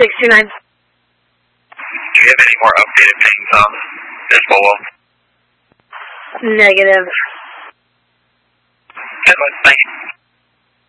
629. Do you have any more updated pings on this Volvo? Negative. Thanks.